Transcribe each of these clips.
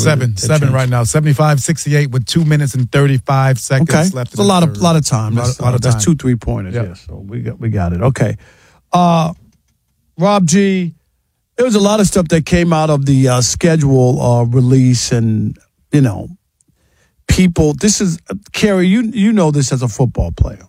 Seven right now. 75-68 with 2 minutes and 35 seconds left. It's a lot of time. That's 2 3-pointers. Yep. Yeah, so we got it. Okay. Rob G, there was a lot of stuff that came out of the schedule release, and people. This is Kerry. You know this as a football player.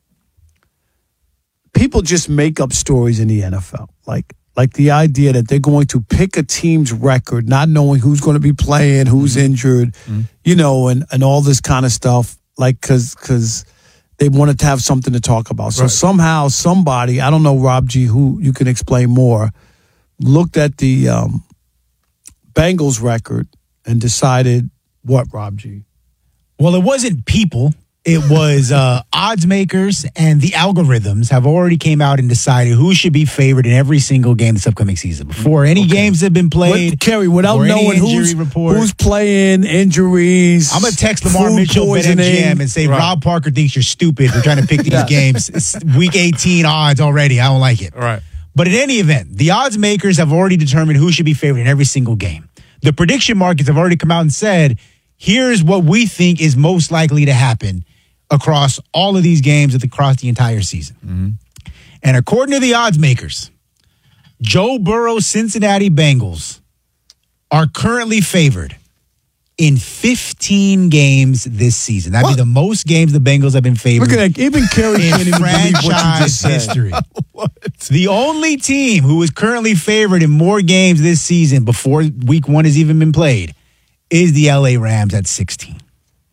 People just make up stories in the NFL, like the idea that they're going to pick a team's record, not knowing who's going to be playing, who's injured, and all this kind of stuff, because they wanted to have something to talk about. So somehow somebody, I don't know, Rob G, who you can explain more, looked at the Bengals record and decided what, Rob G? Well, it wasn't people. It was odds makers, and the algorithms have already came out and decided who should be favored in every single game this upcoming season before any games have been played. Kerry, without knowing who's playing, injuries. I'm going to text Lamar Mitchell, BetMGM, and say, Rob Parker thinks you're stupid for trying to pick these games. It's week 18 odds already. I don't like it. Right. But in any event, the odds makers have already determined who should be favored in every single game. The prediction markets have already come out and said, here's what we think is most likely to happen across all of these games across the entire season. Mm-hmm. And according to the odds makers, Joe Burrow's Cincinnati Bengals are currently favored in 15 games this season. That'd be the most games the Bengals have been favored. Look at that. Even Kerry in franchise history. The only team who is currently favored in more games this season before week 1 has even been played is the LA Rams at 16.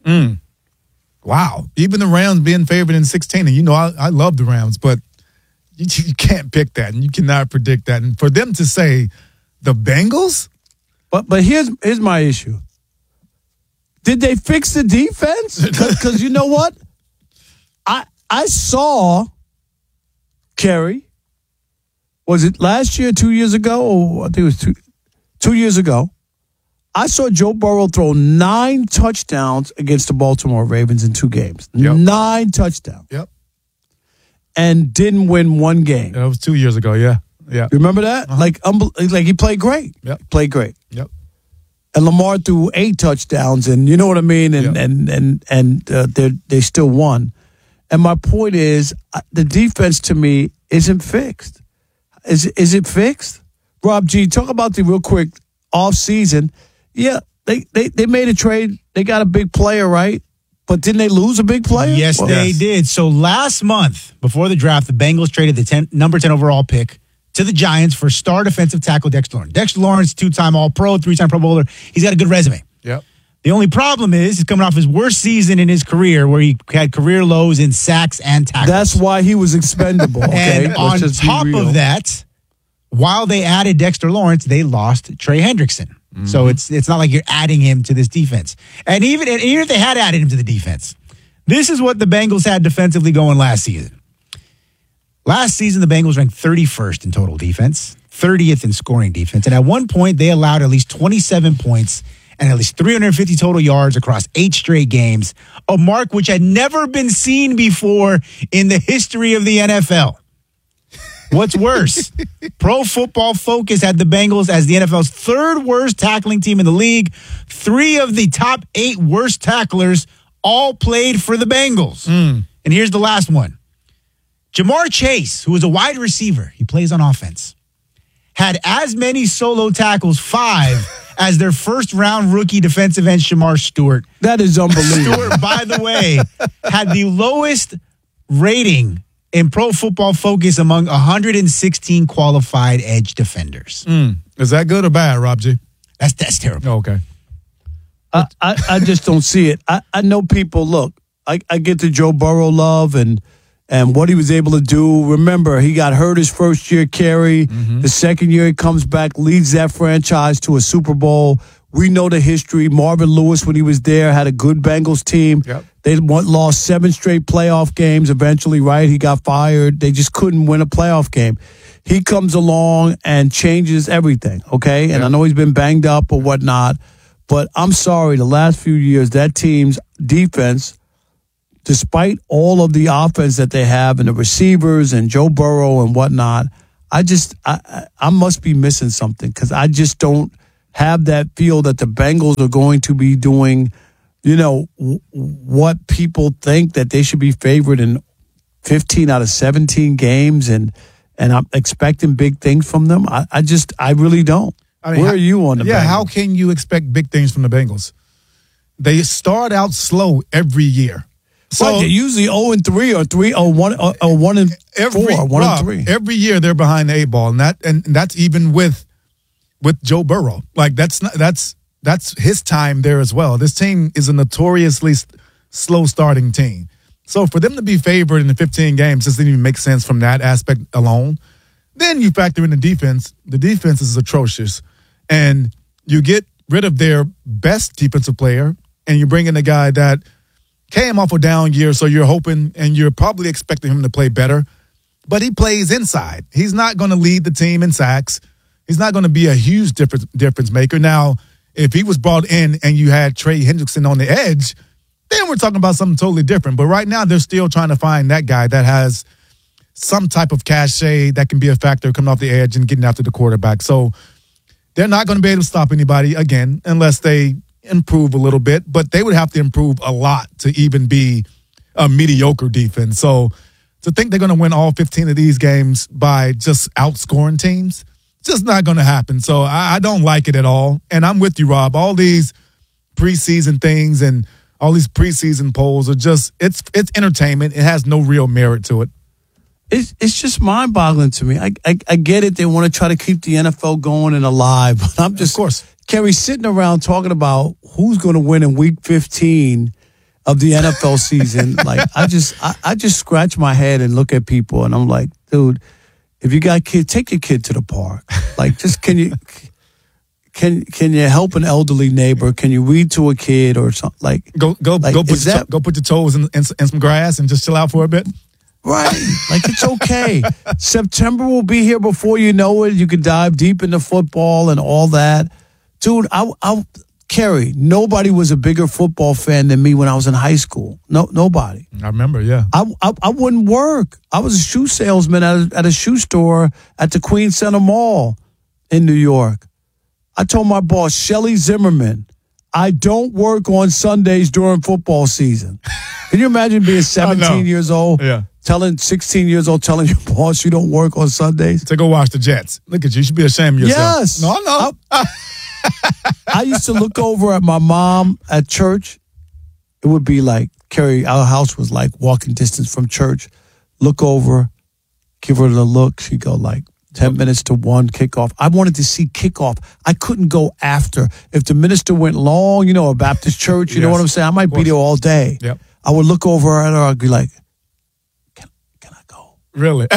Wow. Even the Rams being favored in 16. And, I love the Rams, but you can't pick that, and you cannot predict that. And for them to say the Bengals? But here's my issue. Did they fix the defense? Because you know what? I saw, Kerry, was it last year, 2 years ago? Or I think it was 2 years ago. I saw Joe Burrow throw 9 touchdowns against the Baltimore Ravens in 2 games. Yep. 9 touchdowns. Yep. And didn't win 1 game. That was 2 years ago, yeah. Yeah. Remember that? Like he played great. Yep. Played great. Yep. And Lamar threw 8 touchdowns, and you know what I mean? And they still won. And my point is, the defense to me isn't fixed. Is it fixed? Rob G, talk about the real quick off-season. Yeah, they made a trade. They got a big player, right? But didn't they lose a big player? Yes, they did. So last month, before the draft, the Bengals traded the number 10 overall pick to the Giants for star defensive tackle Dexter Lawrence. Dexter Lawrence, 2-time All-Pro, 3-time Pro Bowler. He's got a good resume. Yep. The only problem is he's coming off his worst season in his career, where he had career lows in sacks and tackles. That's why he was expendable. Okay? And on top of that, while they added Dexter Lawrence, they lost Trey Hendrickson. Mm-hmm. So it's not like you're adding him to this defense. And even if they had added him to the defense, this is what the Bengals had defensively going last season. Last season, the Bengals ranked 31st in total defense, 30th in scoring defense. And at one point, they allowed at least 27 points and at least 350 total yards across 8 straight games, a mark which had never been seen before in the history of the NFL. What's worse, Pro Football Focus had the Bengals as the NFL's 3rd worst tackling team in the league. 3 of the top 8 worst tacklers all played for the Bengals. And here's the last one. Jamar Chase, who is a wide receiver, he plays on offense, had as many solo tackles, 5, as their first-round rookie defensive end, Shamar Stewart. That is unbelievable. Stewart, by the way, had the lowest rating in Pro Football Focus among 116 qualified edge defenders. Is that good or bad, Rob G? That's terrible. Oh, okay. I just don't see it. I know people, look, I get the Joe Burrow love and what he was able to do. Remember, he got hurt his first year, Kerry. Mm-hmm. The second year he comes back, leads that franchise to a Super Bowl. We know the history. Marvin Lewis, when he was there, had a good Bengals team. Yep. They lost 7 straight playoff games eventually, right? He got fired. They just couldn't win a playoff game. He comes along and changes everything, okay? And I know he's been banged up or whatnot, but I'm sorry, the last few years, that team's defense, despite all of the offense that they have and the receivers and Joe Burrow and whatnot, I must be missing something because I just don't have that feel that the Bengals are going to be doing, what people think that they should be favored in 15 out of 17 games, and I'm expecting big things from them. I really don't. Where are you on the Bengals? Yeah, how can you expect big things from the Bengals? They start out slow every year. So they're usually 0-3 or 1-4. Every year they're behind the 8 ball, and that's even with Joe Burrow. Like that's his time there as well. This team is a notoriously slow starting team. So for them to be favored in the 15 games doesn't even make sense from that aspect alone. Then you factor in the defense. The defense is atrocious, and you get rid of their best defensive player, and you bring in a guy that came off a down year, so you're hoping and you're probably expecting him to play better, but he plays inside. He's not going to lead the team in sacks. He's not going to be a huge difference maker. Now, if he was brought in and you had Trey Hendrickson on the edge, then we're talking about something totally different. But right now, they're still trying to find that guy that has some type of cachet that can be a factor coming off the edge and getting after the quarterback. So they're not going to be able to stop anybody, again, unless they improve a little bit, but they would have to improve a lot to even be a mediocre defense. So to think they're going to win all 15 of these games by just outscoring teams, it's just not going to happen. So I don't like it at all. And I'm with you, Rob. All these preseason things and all these preseason polls are just, it's entertainment. It has no real merit to it. It's just mind-boggling to me. I get it. They want to try to keep the NFL going and alive, but I'm just, of course, Kerry, sitting around talking about who's going to win in Week 15 of the NFL season. Like I just scratch my head and look at people, and I'm like, dude, if you got kids, take your kid to the park. Like, just can you help an elderly neighbor? Can you read to a kid or something? Like go put your toes in some grass and just chill out for a bit. Right. Like, it's okay. September will be here before you know it. You can dive deep into football and all that. Dude, Kerry, nobody was a bigger football fan than me when I was in high school. No, nobody. I remember, yeah. I wouldn't work. I was a shoe salesman at a shoe store at the Queen Center Mall in New York. I told my boss, Shelly Zimmerman, I don't work on Sundays during football season. Can you imagine being 17 years old? Yeah. 16 years old, telling your boss you don't work on Sundays? To go watch the Jets. Look at you. You should be ashamed of yourself. Yes. No. I used to look over at my mom at church. It would be like, Kerry, our house was like walking distance from church. Look over, give her the look. She'd go like 10 minutes to 1 kickoff. I wanted to see kickoff. I couldn't go after. If the minister went long, a Baptist church, you know what I'm saying? I might be there all day. Yep. I would look over at her. I'd be like, can I go? Really?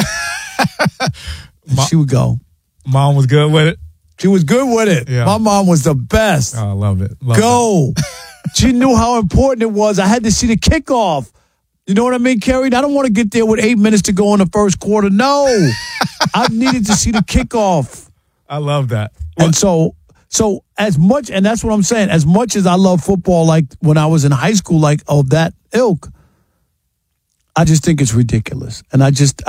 She would go. Mom was good with it? She was good with it. Yeah. My mom was the best. Oh, I love it. Go. She knew how important it was. I had to see the kickoff. You know what I mean, Kerry? I don't want to get there with 8 minutes to go in the first quarter. No. I needed to see the kickoff. I love that. And so as much, and that's what I'm saying, as much as I love football, like when I was in high school, like of that ilk, I just think it's ridiculous. And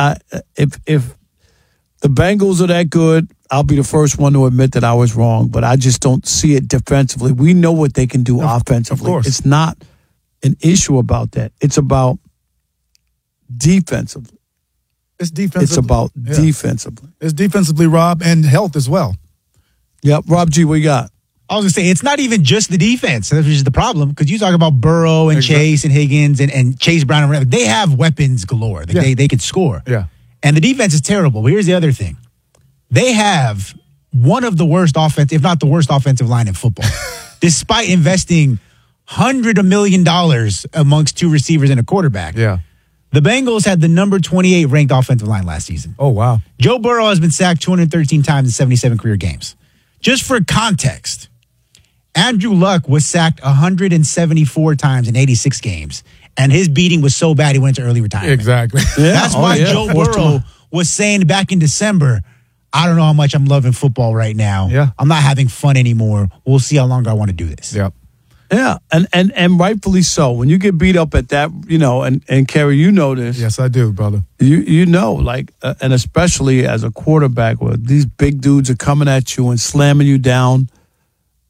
if the Bengals are that good, I'll be the first one to admit that I was wrong, but I just don't see it defensively. We know what they can do offensively. Of course. It's not an issue about that. It's about defensively. It's defensively. It's about defensively. It's defensively, Rob, and health as well. Yep. Rob G, what you got? I was going to say, it's not even just the defense. That's just the problem, because you talk about Burrow and Chase and Higgins and Chase Brown. And they have weapons galore. They could score. Yeah. And the defense is terrible. But here's the other thing. They have one of the worst offense, if not the worst offensive line in football, despite investing $100 million amongst 2 receivers and a quarterback. Yeah. The Bengals had the number 28 ranked offensive line last season. Oh, wow. Joe Burrow has been sacked 213 times in 77 career games. Just for context, Andrew Luck was sacked 174 times in 86 games, and his beating was so bad he went to early retirement. Exactly. Yeah. That's why Joe Burrow was saying back in December, I don't know how much I'm loving football right now. Yeah. I'm not having fun anymore. We'll see how long I want to do this. Yep. Yeah, and rightfully so. When you get beat up at that, and Kerry, you know this. Yes, I do, brother. You know, like, and especially as a quarterback, where these big dudes are coming at you and slamming you down.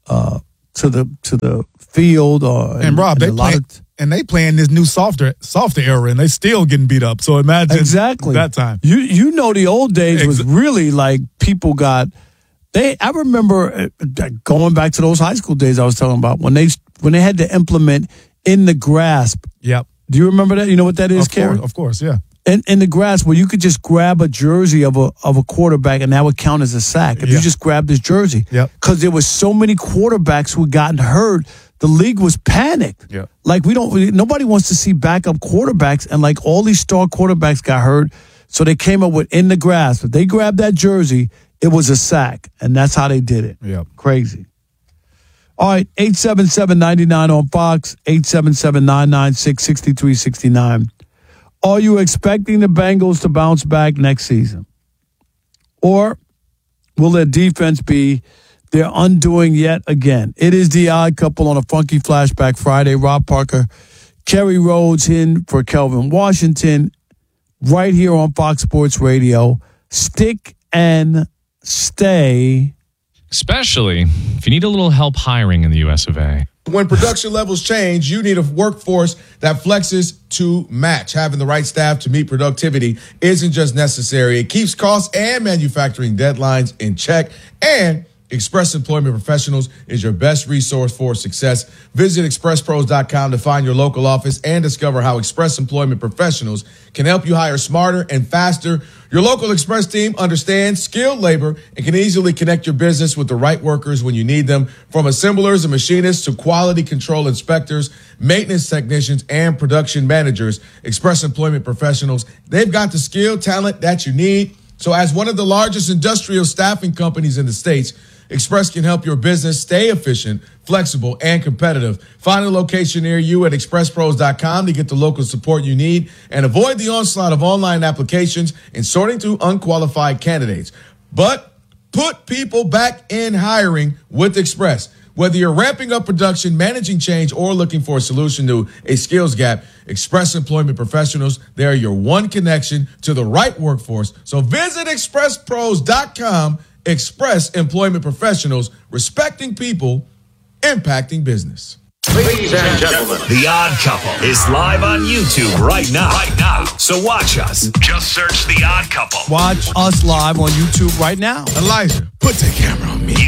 to the field. And Rob, they playing this new softer era, and they still getting beat up. So imagine exactly that time. You know, the old days was really like people got. I remember going back to those high school days I was talking about when they had to implement in the grasp. Yep. Do you remember that? You know what that is, Karen? Of course, yeah. In the grasp, where you could just grab a jersey of a quarterback, and that would count as a sack if you just grabbed his jersey. Yep. Because there was so many quarterbacks who had gotten hurt, the league was panicked. Yep. Like nobody wants to see backup quarterbacks, and like all these star quarterbacks got hurt, so they came up with in the grasp. If they grabbed that jersey, it was a sack, and that's how they did it. Yep. Crazy. All right, 877-99 on Fox, 877-996-6369. Are you expecting the Bengals to bounce back next season? Or will their defense be their undoing yet again? It is the Odd Couple on a Funky Flashback Friday. Rob Parker, Kerry Rhodes in for Kelvin Washington, right here on Fox Sports Radio. Stick and stay. Especially if you need a little help hiring in the US of A. When production levels change, you need a workforce that flexes to match. Having the right staff to meet productivity isn't just necessary. It keeps costs and manufacturing deadlines in check. And Express Employment Professionals is your best resource for success. Visit expresspros.com to find your local office and discover how Express Employment Professionals can help you hire smarter and faster. Your local Express team understands skilled labor and can easily connect your business with the right workers when you need them. From assemblers and machinists to quality control inspectors, maintenance technicians, and production managers, Express Employment Professionals, they've got the skilled talent that you need. So as one of the largest industrial staffing companies in the States, Express can help your business stay efficient, flexible, and competitive. Find a location near you at expresspros.com to get the local support you need and avoid the onslaught of online applications and sorting through unqualified candidates. But put people back in hiring with Express. Whether you're ramping up production, managing change, or looking for a solution to a skills gap, Express Employment Professionals, they are your one connection to the right workforce. So visit expresspros.com. Express Employment Professionals, respecting people, impacting business. Ladies and gentlemen, The Odd Couple is live on YouTube right now. So watch us. Just search The Odd Couple. Watch us live on YouTube right now. Elijah, put the camera on me.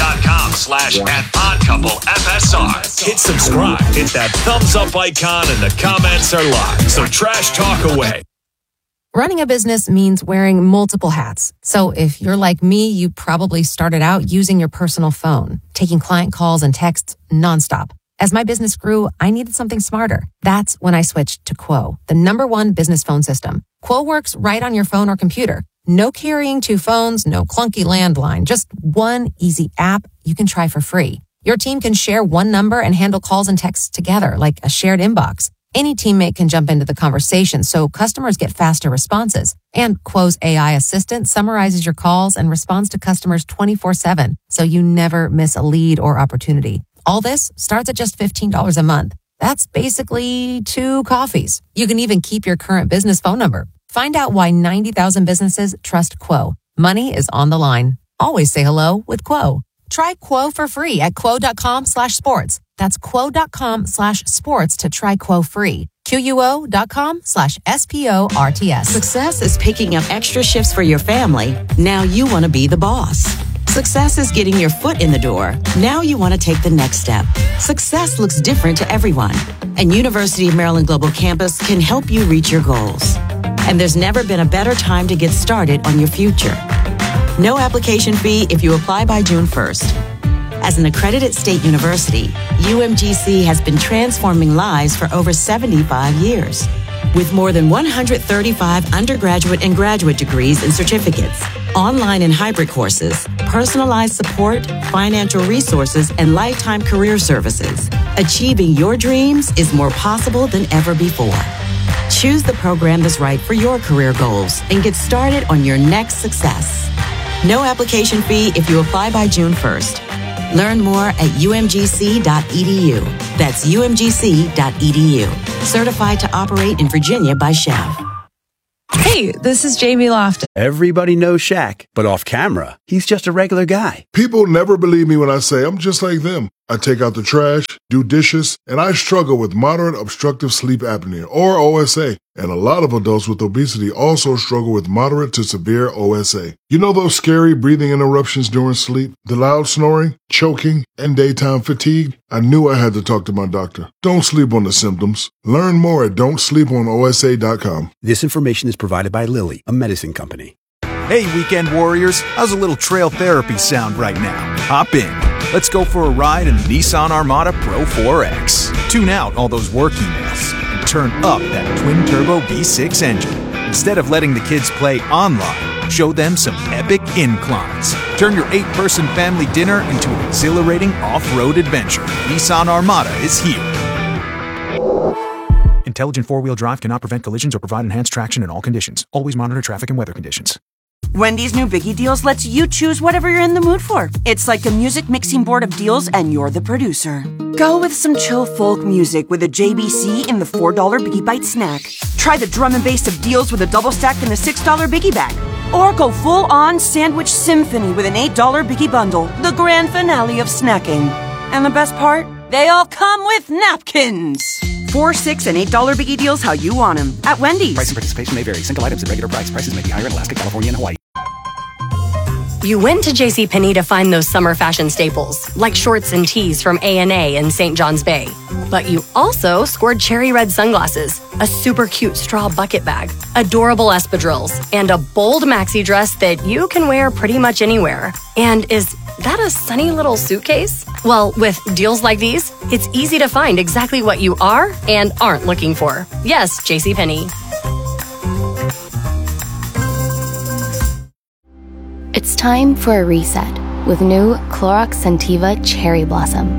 YouTube.com/@oddcouplefsr. Hit subscribe. Hit that thumbs up icon and the comments are live. So trash talk away. Running a business means wearing multiple hats. So if you're like me, you probably started out using your personal phone, taking client calls and texts nonstop. As my business grew, I needed something smarter. That's when I switched to Quo, the #1 business phone system. Quo works right on your phone or computer. No carrying 2 phones, no clunky landline, just one easy app you can try for free. Your team can share one number and handle calls and texts together like a shared inbox. Any teammate can jump into the conversation so customers get faster responses. And Quo's AI assistant summarizes your calls and responds to customers 24/7, so you never miss a lead or opportunity. All this starts at just $15 a month. That's basically 2 coffees. You can even keep your current business phone number. Find out why 90,000 businesses trust Quo. Money is on the line. Always say hello with Quo. Try Quo for free at quo.com/sports. That's quo.com/sports to try Quo free. QUO.com/SPORTS. Success is picking up extra shifts for your family. Now you want to be the boss. Success is getting your foot in the door. Now you want to take the next step. Success looks different to everyone, and University of Maryland Global Campus can help you reach your goals. And there's never been a better time to get started on your future. No application fee if you apply by June 1st. As an accredited state university, UMGC has been transforming lives for over 75 years. With more than 135 undergraduate and graduate degrees and certificates, online and hybrid courses, personalized support, financial resources, and lifetime career services, achieving your dreams is more possible than ever before. Choose the program that's right for your career goals and get started on your next success. No application fee if you apply by June 1st. Learn more at umgc.edu. That's umgc.edu. Certified to operate in Virginia by Chev. Hey, this is Jamie Loft. Everybody knows Shaq, but off camera, he's just a regular guy. People never believe me when I say I'm just like them. I take out the trash, do dishes, and I struggle with moderate obstructive sleep apnea, or OSA. And a lot of adults with obesity also struggle with moderate to severe OSA. You know those scary breathing interruptions during sleep, the loud snoring, choking, and daytime fatigue? I knew I had to talk to my doctor. Don't sleep on the symptoms. Learn more at don'tsleeponosa.com. This information is provided by Lilly, a medicine company. Hey, weekend warriors, how's a little trail therapy sound right now? Hop in. Let's go for a ride in the Nissan Armada Pro 4X. Tune out all those work emails and turn up that twin-turbo V6 engine. Instead of letting the kids play online, show them some epic inclines. Turn your 8-person family dinner into an exhilarating off-road adventure. Nissan Armada is here. Intelligent four-wheel drive cannot prevent collisions or provide enhanced traction in all conditions. Always monitor traffic and weather conditions. Wendy's new Biggie Deals lets you choose whatever you're in the mood for. It's like a music mixing board of deals, and you're the producer. Go with some chill folk music with a JBC in the $4 Biggie Bite snack. Try the drum and bass of deals with a double stack in the $6 Biggie Bag. Or go full-on sandwich symphony with an $8 Biggie Bundle, the grand finale of snacking. And the best part? They all come with napkins. $4, $6, and $8 Biggie Deals how you want them at Wendy's. Price and participation may vary. Single items at regular price. Prices may be higher in Alaska, California, and Hawaii. You went to JCPenney to find those summer fashion staples, like shorts and tees from A&A in St. John's Bay. But you also scored cherry red sunglasses, a super cute straw bucket bag, adorable espadrilles, and a bold maxi dress that you can wear pretty much anywhere. And is that a sunny little suitcase? Well, with deals like these, it's easy to find exactly what you are and aren't looking for. Yes, JCPenney. It's time for a reset with new Clorox Scentiva Cherry Blossom.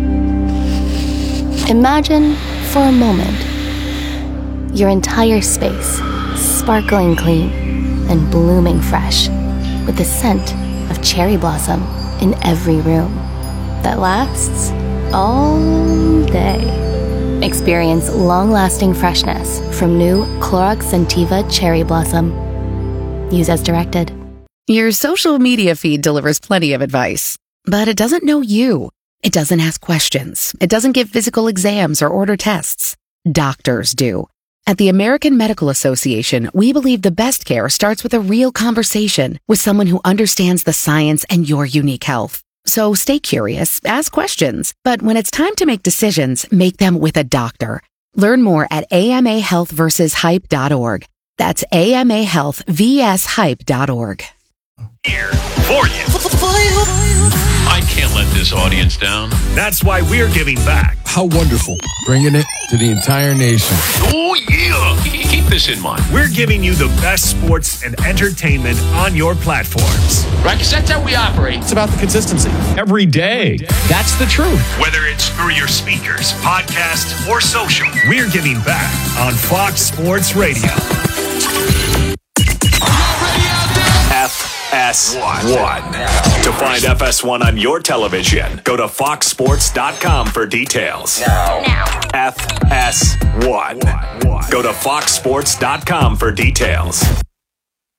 Imagine, for a moment, your entire space sparkling clean and blooming fresh with the scent of cherry blossom in every room that lasts all day. Experience long-lasting freshness from new Clorox Scentiva Cherry Blossom. Use as directed. Your social media feed delivers plenty of advice, but it doesn't know you. It doesn't ask questions. It doesn't give physical exams or order tests. Doctors do. At the American Medical Association, we believe the best care starts with a real conversation with someone who understands the science and your unique health. So stay curious, ask questions, but when it's time to make decisions, make them with a doctor. Learn more at amahealthversushype.org. That's amahealthvshype.org. Here for you. I can't let this audience down. That's why we're giving back. How wonderful. Bringing it to the entire nation. Oh, yeah. Keep this in mind. We're giving you the best sports and entertainment on your platforms. Right, because that's how we operate. It's about the consistency. Every day. That's the truth. Whether it's through your speakers, podcast, or social, we're giving back on Fox Sports Radio. FS1. To find FS1 on your television, go to foxsports.com for details. Now. FS1. Go to foxsports.com for details.